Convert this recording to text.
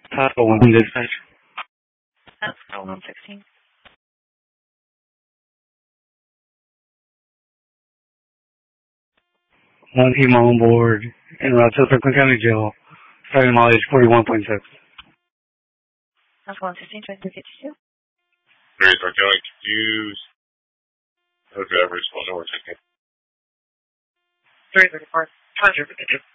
Title 1 dispatch. That's Title 116. 1 female on board en route to the Franklin County Jail, starting mileage 41.6. That's 116, 2352. Various are going confused. No driver is 1 over 2. 334, 252.